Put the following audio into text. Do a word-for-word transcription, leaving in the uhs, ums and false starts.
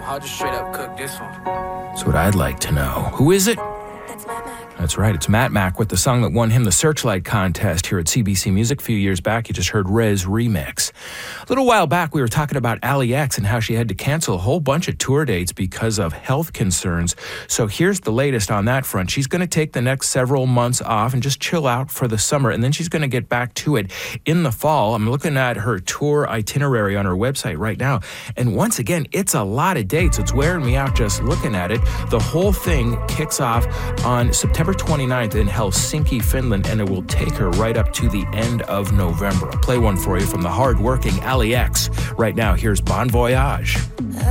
I'll just straight up cook this one. That's what I'd like to know. Who is it? That's right, it's Matt Mac with the song that won him the Searchlight contest here at C B C Music a few years back. You just heard Rez Remix. A little while back, we were talking about Allie X and how she had to cancel a whole bunch of tour dates because of health concerns. So here's the latest on that front. She's going to take the next several months off and just chill out for the summer, and then she's going to get back to it in the fall. I'm looking at her tour itinerary on her website right now, and once again, it's a lot of dates. It's wearing me out just looking at it. The whole thing kicks off on September twenty-ninth in Helsinki, Finland, and it will take her right up to the end of November. I'll play one for you from the hard-working Allie X. Right now, here's Bon Voyage.